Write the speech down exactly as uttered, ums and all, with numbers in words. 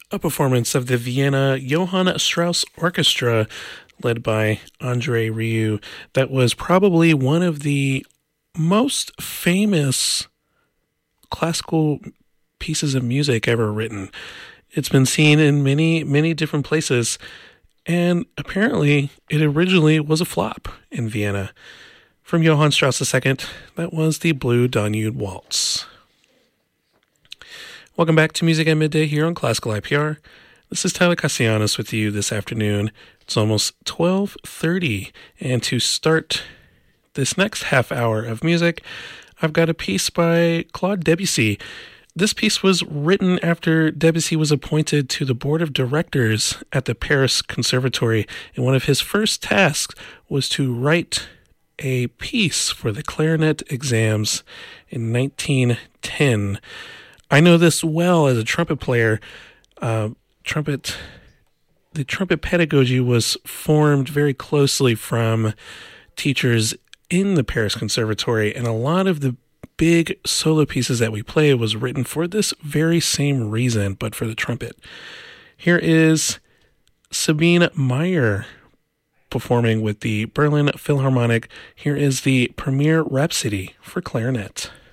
a performance of the Vienna Johann Strauss Orchestra, led by Andrei Rieu. That was probably one of the most famous classical pieces of music ever written. It's been seen in many, many different places, and apparently it originally was a flop in Vienna. From Johann Strauss the Second, that was the Blue Danube Waltz. Welcome back to Music at Midday here on Classical I P R. This is Tyler Castellanos with you this afternoon. It's almost twelve thirty, and to start this next half hour of music, I've got a piece by Claude Debussy. This piece was written after Debussy was appointed to the board of directors at the Paris Conservatory, and one of his first tasks was to write a piece for the clarinet exams in nineteen ten. I know this well as a trumpet player. Uh, trumpet, the trumpet pedagogy was formed very closely from teachers in the Paris Conservatory, and a lot of the big solo pieces that we play was written for this very same reason, but for the trumpet. Here is Sabine Meyer performing with the Berlin Philharmonic. Here is the Premier Rhapsody for clarinet.